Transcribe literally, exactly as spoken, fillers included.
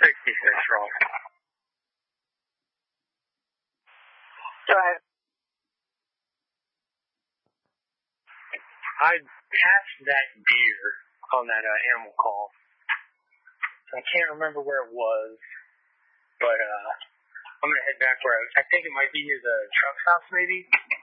sixty-six roll. Drive. I passed that deer on that uh, animal call. I can't remember where it was, but uh, I'm going to head back where I, I think it might be near the truck house, maybe.